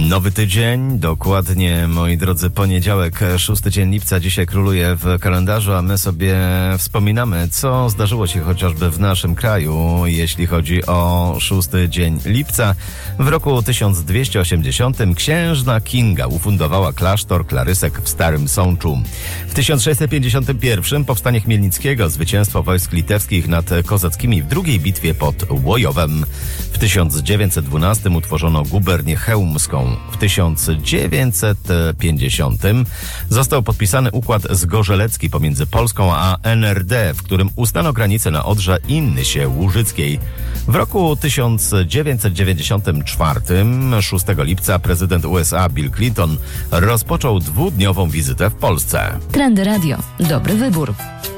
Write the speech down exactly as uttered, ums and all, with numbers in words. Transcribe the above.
Nowy tydzień, dokładnie, moi drodzy, poniedziałek, szósty dzień lipca dzisiaj króluje w kalendarzu, a my sobie wspominamy, co zdarzyło się chociażby w naszym kraju, jeśli chodzi o szósty dzień lipca. W roku tysiąc dwieście osiemdziesiątym księżna Kinga ufundowała klasztor Klarysek w Starym Sączu. W tysiąc sześćset pięćdziesiątym pierwszym powstanie Chmielnickiego, zwycięstwo wojsk litewskich nad kozackimi w drugiej bitwie pod Łojowem. W tysiąc dziewięćset dwunastym utworzono gubernię chełmską. W tysiąc dziewięćset pięćdziesiątym został podpisany układ zgorzelecki pomiędzy Polską a N R D, w którym uznano granicę na Odrze i Nysie Łużyckiej. W roku tysiąc dziewięćset dziewięćdziesiątym czwartym, szóstego lipca, prezydent U S A Bill Clinton rozpoczął dwudniową wizytę w Polsce. Trendy Radio. Dobry wybór.